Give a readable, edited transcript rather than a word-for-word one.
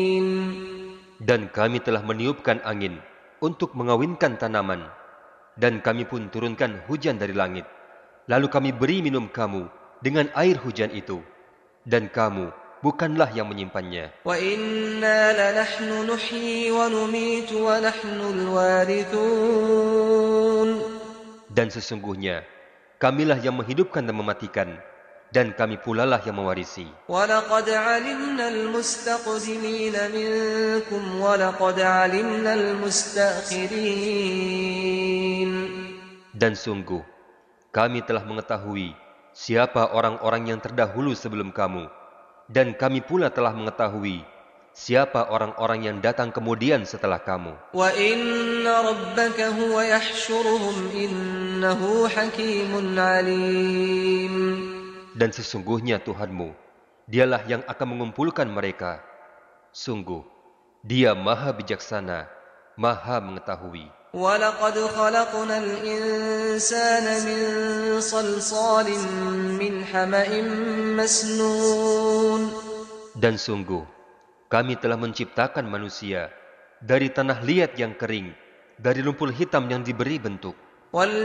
Dan kami telah meniupkan angin untuk mengawinkan tanaman, dan kami pun turunkan hujan dari langit. Lalu kami beri minum kamu dengan air hujan itu, dan kamu bukanlah yang menyimpannya. وَإِنَّا لَنَحْنُ نُحْيِي وَنُمِيتُ وَنَحْنُ الْوَارِثُونَ. Dan sesungguhnya kamilah yang menghidupkan dan mematikan, dan kami pulalah yang mewarisi. وَلَقَدْ عَلِمْنَا الْمُسْتَقْدِمِينَ مِنكُمْ وَلَقَدْ عَلِمْنَا الْمُسْتَأْخِرِينَ. Dan sungguh kami telah mengetahui siapa orang-orang yang terdahulu sebelum kamu, dan kami pula telah mengetahui siapa orang-orang yang datang kemudian setelah kamu. وَإِنَّ رَبَّكَ هُوَ يَحْشُرُهُمْ إِنَّهُ حَكِيمٌ عَلِيمٌ. Dan sesungguhnya Tuhanmu, dialah yang akan mengumpulkan mereka. Sungguh, Dia Maha Bijaksana, Maha Mengetahui. وَلَقَدْ خَلَقْنَا الْإِنسَانَ مِنْ صَلْصَالٍ مِنْ حَمَإٍ مَسْنُونٍ. Dan sungguh, kami telah menciptakan manusia dari tanah liat yang kering, dari lumpur hitam yang diberi bentuk.